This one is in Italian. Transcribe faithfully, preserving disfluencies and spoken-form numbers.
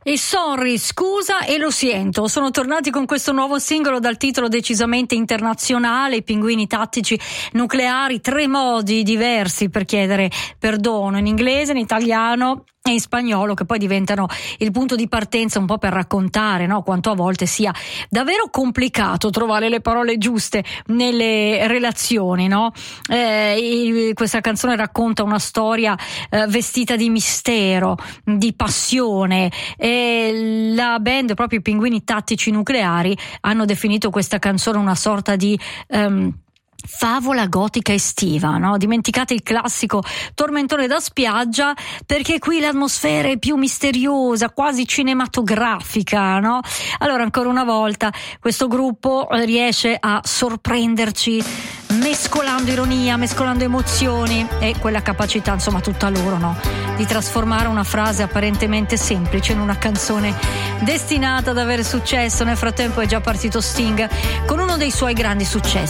E sorry, scusa e lo sento, sono tornati con questo nuovo singolo dal titolo decisamente internazionale, i pinguini tattici nucleari, tre modi diversi per chiedere perdono, in inglese, in italiano e in spagnolo, che poi diventano il punto di partenza un po' per raccontare, no, quanto a volte sia davvero complicato trovare le parole giuste nelle relazioni, no? Eh, questa canzone racconta una storia eh, vestita di mistero, di passione, e la band, proprio i Pinguini Tattici Nucleari, hanno definito questa canzone una sorta di um, favola gotica estiva, no? Dimenticate il classico tormentone da spiaggia, perché qui l'atmosfera è più misteriosa, quasi cinematografica, no? Allora, ancora una volta, questo gruppo riesce a sorprenderci mescolando ironia, mescolando emozioni e quella capacità, insomma, tutta loro, no? Di trasformare una frase apparentemente semplice in una canzone destinata ad avere successo. Nel frattempo è già partito Sting con uno dei suoi grandi successi.